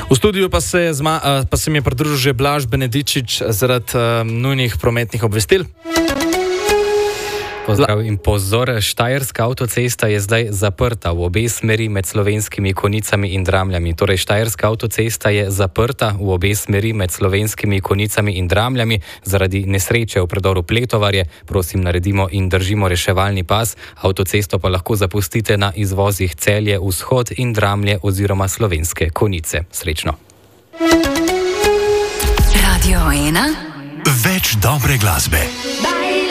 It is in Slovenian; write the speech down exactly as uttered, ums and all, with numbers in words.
V studiu pa se, zma, pa se mi je pridružil že Blaž Benedičič zaradi um, nujnih prometnih obvestil. Pozdrav in pozor, Štajerska avtocesta je zdaj zaprta v obe smeri med Slovenskimi Konicami in Dramljami. Torej, Štajerska avtocesta je zaprta v obe smeri med Slovenskimi Konicami in Dramljami zaradi nesreče v predoru Pletovarje. Prosim, naredimo in držimo reševalni pas. Avtocesto pa lahko zapustite na izvozih Celje, Vzhod in Dramlje oziroma Slovenske Konice. Srečno. Radio ena. Več dobre glasbe.